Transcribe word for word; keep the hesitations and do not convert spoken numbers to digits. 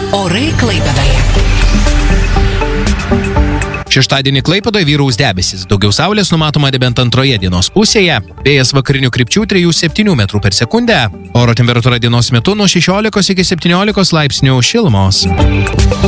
Orai Klaipėdoje. Šeštadienį Klaipėdoje vyraus debesis. Daugiau saulės numatoma nebent antroje dienos pusėje. Vėjas vakarinių krypčių trijų septynių metrų per sekundę. Oro temperatūra dienos metu nuo šešiolikos iki septyniolikos laipsnių šilumos.